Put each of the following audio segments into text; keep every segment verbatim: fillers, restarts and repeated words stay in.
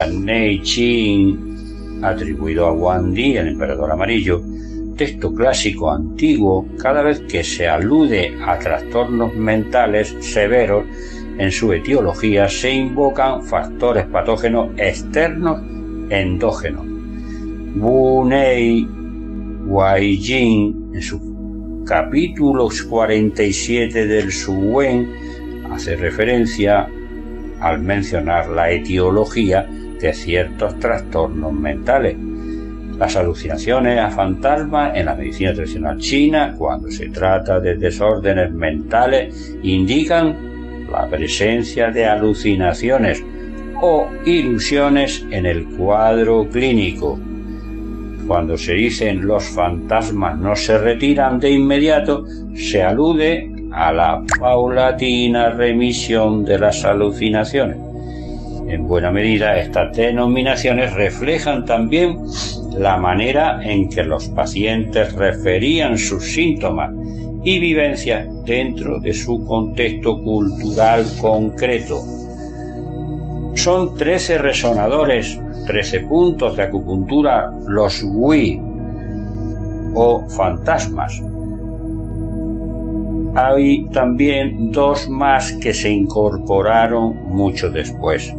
Nei Qing, atribuido a Wang Di, el emperador amarillo, texto clásico antiguo, cada vez que se alude a trastornos mentales severos, en su etiología se invocan factores patógenos externos endógenos. Wu Nei Wai Jing, en su capítulo cuarenta y siete del Su Wen, hace referencia al mencionar la etiología de ciertos trastornos mentales. Las alucinaciones a fantasmas en la medicina tradicional china, cuando se trata de desórdenes mentales, indican la presencia de alucinaciones o ilusiones en el cuadro clínico. Cuando se dicen los fantasmas no se retiran de inmediato, se alude a la paulatina remisión de las alucinaciones. En buena medida, estas denominaciones reflejan también la manera en que los pacientes referían sus síntomas y vivencias dentro de su contexto cultural concreto. Son trece resonadores, trece puntos de acupuntura, los Wi o fantasmas. Hay también dos más que se incorporaron mucho después.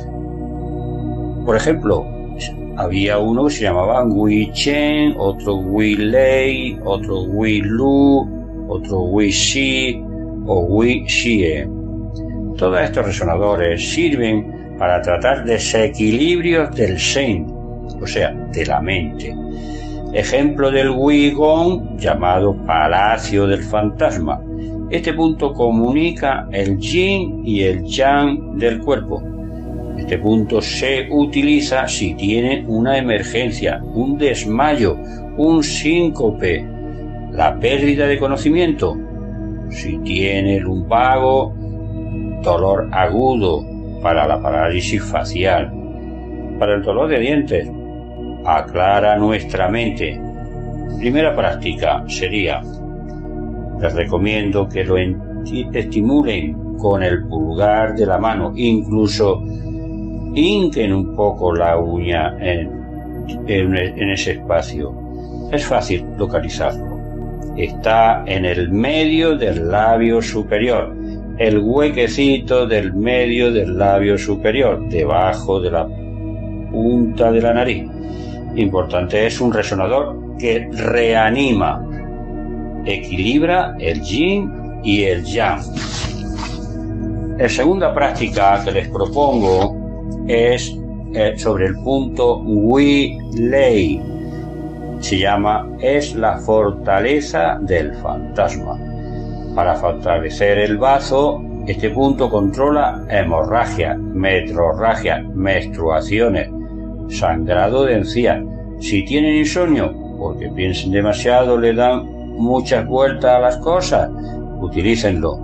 Por ejemplo, había uno que se llamaba Wei Chen, otro Wei Lei, otro Wei Lu, otro Wei Xi o Wei Xie. Todos estos resonadores sirven para tratar desequilibrios del Shen, o sea, de la mente. Ejemplo del Wei Gong, llamado Palacio del Fantasma. Este punto comunica el yin y el yang del cuerpo. Este punto se utiliza si tiene una emergencia, un desmayo, un síncope, la pérdida de conocimiento, si tiene lumbago, dolor agudo, para la parálisis facial, para el dolor de dientes, aclara nuestra mente. Primera práctica sería, les recomiendo que lo estimulen con el pulgar de la mano, incluso hinquen un poco la uña en, en, en ese espacio. Es fácil localizarlo. Está en el medio del labio superior, el huequecito del medio del labio superior, debajo de la punta de la nariz. Importante, es un resonador que reanima, equilibra el yin y el yang. La segunda práctica que les propongo es eh, sobre el punto Wei Lei. Se llama es la fortaleza del fantasma. Para fortalecer el bazo, este punto controla hemorragia, metrorragia, menstruaciones, sangrado de encías. Si tienen insomnio, porque piensen demasiado, le dan muchas vueltas a las cosas, utilícenlo.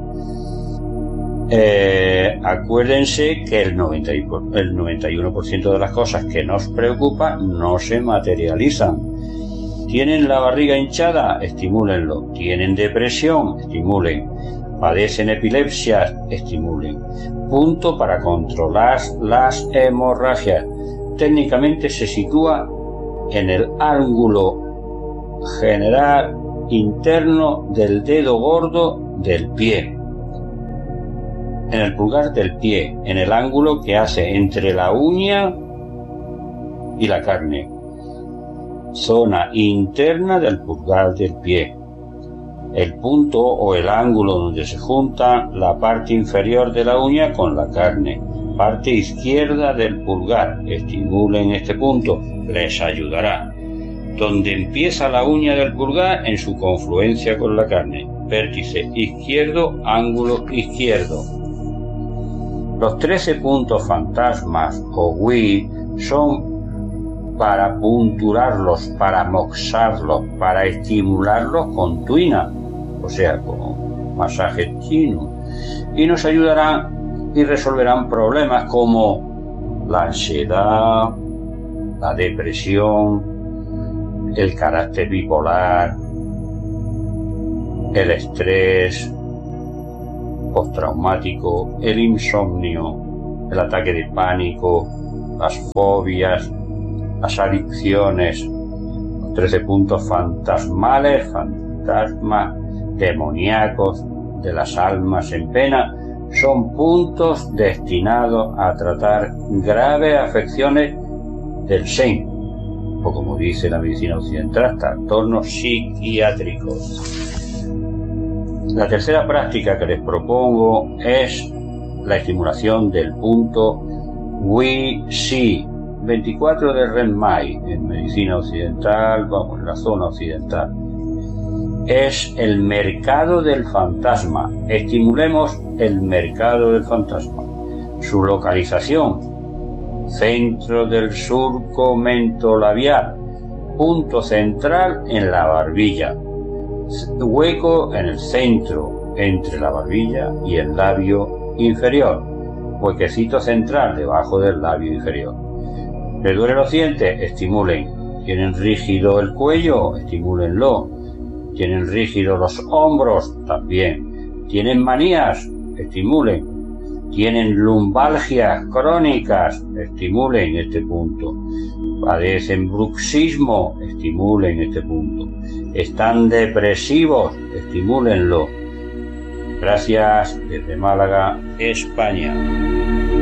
Eh, acuérdense que el, noventa y, el noventa y uno por ciento de las cosas que nos preocupan no se materializan. ¿Tienen la barriga hinchada? Estimúlenlo. ¿Tienen depresión? Estimulen. ¿Padecen epilepsia? Estimulen. Punto para controlar las hemorragias. Técnicamente se sitúa en el ángulo general interno del dedo gordo del pie. En el pulgar del pie, en el ángulo que hace entre la uña y la carne. Zona interna del pulgar del pie. El punto o el ángulo donde se junta la parte inferior de la uña con la carne. Parte izquierda del pulgar. Estimulen este punto, les ayudará. Donde empieza la uña del pulgar en su confluencia con la carne. Vértice izquierdo, ángulo izquierdo. Los trece puntos fantasmas o Wei son para punturarlos, para moxarlos, para estimularlos con tuina, o sea, con masaje chino, y nos ayudarán y resolverán problemas como la ansiedad, la depresión, el carácter bipolar, el estrés postraumático, el insomnio, el ataque de pánico, las fobias, las adicciones, los trece puntos fantasmales, fantasmas, demoníacos de las almas en pena, son puntos destinados a tratar graves afecciones del Zen, o como dice la medicina occidental, trastornos psiquiátricos. La tercera práctica que les propongo es la estimulación del punto Wi-Xi, veinticuatro de Renmai, en medicina occidental, vamos, en la zona occidental. Es el mercado del fantasma. Estimulemos el mercado del fantasma. Su localización: centro del surco mentolabial, punto central en la barbilla, hueco en el centro entre la barbilla y el labio inferior, huequecito central debajo del labio inferior. ¿Les duelen los dientes? Estimulen. ¿Tienen rígido el cuello? Estimúlenlo. ¿Tienen rígidos los hombros? También. ¿Tienen manías? Estimulen. ¿Tienen lumbalgias crónicas? Estimulen este punto. ¿Padecen bruxismo? Estimulen este punto. ¿Están depresivos? Estimúlenlo. Gracias desde Málaga, España.